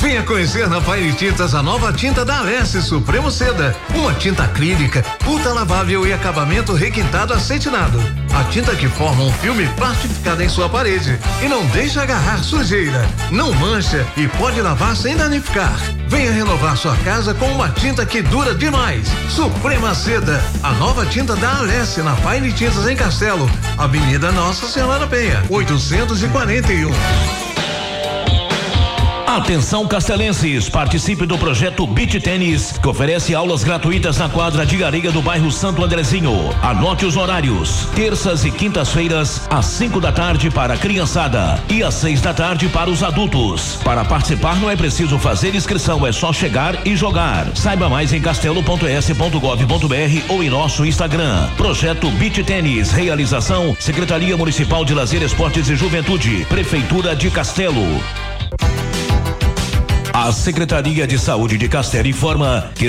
Venha conhecer na Fire Tintas a nova tinta da Alesse Supremo Seda. Uma tinta acrílica, ultra lavável e acabamento requintado acetinado. A tinta que forma um filme plastificado em sua parede e não deixa agarrar sujeira, não mancha e pode lavar sem danificar. Venha renovar sua casa com uma tinta que dura demais. Suprema Seda, a nova tinta da Alesse na Fire Tintas em Castelo, Avenida Nossa Senhora Penha, 841. Atenção castelenses, participe do projeto Beach Tênis, que oferece aulas gratuitas na quadra de areia do bairro Santo Andrezinho. Anote os horários: terças e quintas-feiras, às 5 da tarde para a criançada e às 6 da tarde para os adultos. Para participar não é preciso fazer inscrição, é só chegar e jogar. Saiba mais em castelo.s.gov.br ou em nosso Instagram. Projeto Beach Tênis, realização Secretaria Municipal de Lazer, Esportes e Juventude, Prefeitura de Castelo. A Secretaria de Saúde de Castelo informa que